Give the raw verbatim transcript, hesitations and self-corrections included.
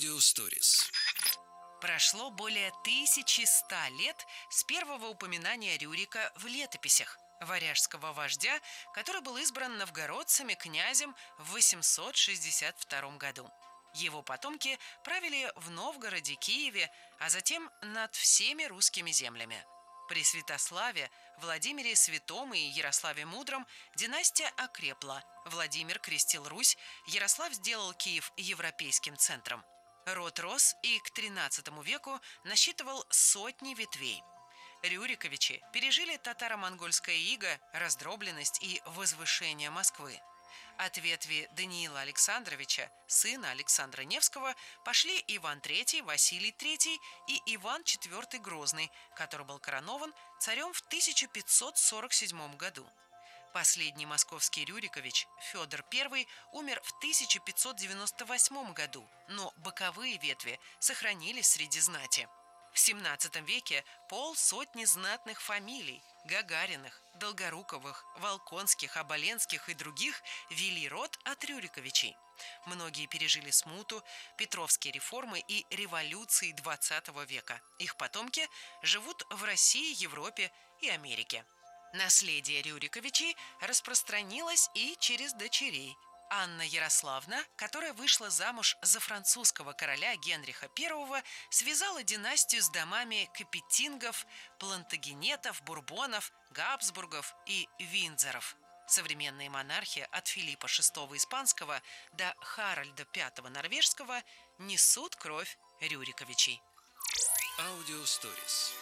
Аудиосторис. Прошло более тысячи ста лет с первого упоминания Рюрика в летописях, варяжского вождя, который был избран новгородцами князем в восемьсот шестьдесят втором году. Его потомки правили в Новгороде, Киеве, а затем над всеми русскими землями. При Святославе, Владимире Святом и Ярославе Мудром династия окрепла. Владимир крестил Русь, Ярослав сделал Киев европейским центром. Род рос и к тринадцатому веку насчитывал сотни ветвей. Рюриковичи пережили татаро-монгольское иго, раздробленность и возвышение Москвы. От ветви Даниила Александровича, сына Александра Невского, пошли Иван третий, Василий третий и Иван четвёртый Грозный, который был коронован царем в тысяча пятьсот сорок седьмом году. Последний московский Рюрикович, Федор первый, умер в тысяча пятьсот девяносто восьмом году, но боковые ветви сохранились среди знати. В семнадцатом веке полсотни знатных фамилий – Гагариных, Долгоруковых, Волконских, Оболенских и других – вели род от Рюриковичей. Многие пережили смуту, Петровские реформы и революции двадцатого века. Их потомки живут в России, Европе и Америке. Наследие Рюриковичей распространилось и через дочерей. Анна Ярославна, которая вышла замуж за французского короля Генриха первого, связала династию с домами Капетингов, Плантагенетов, Бурбонов, Габсбургов и Виндзоров. Современные монархи от Филиппа шестого Испанского до Харальда пятого Норвежского несут кровь Рюриковичей. Аудиосторис.